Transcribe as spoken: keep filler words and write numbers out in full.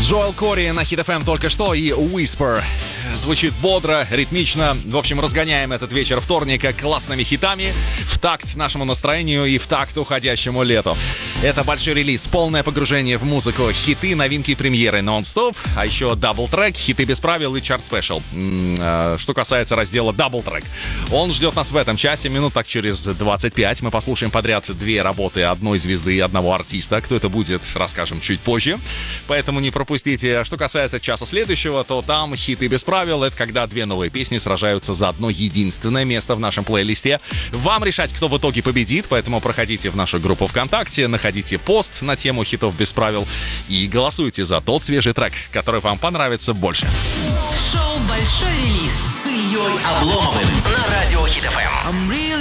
Джоэл Кори на Hit эф эм только что и Whisper. Звучит бодро, ритмично. В общем, разгоняем этот вечер вторника классными хитами в такт нашему настроению и в такт уходящему лету. Это большой релиз, полное погружение в музыку, хиты, новинки, премьеры нон-стоп, а еще дабл-трек, хиты без правил и чарт-спешл. Что касается раздела дабл-трек, он ждет нас в этом часе, минут так через двадцать пять. Мы послушаем подряд две работы одной звезды и одного артиста. Кто это будет, расскажем чуть позже, поэтому не пропустите. Что касается часа следующего, то там хиты без правил. Это когда две новые песни сражаются за одно единственное место в нашем плейлисте. Вам решать, кто в итоге победит, поэтому проходите в нашу группу ВКонтакте, находите пост на тему хитов без правил и голосуйте за тот свежий трек, который вам понравится больше. Шоу «Большой релиз» с Ильей Обломовым на радио Hit эф эм.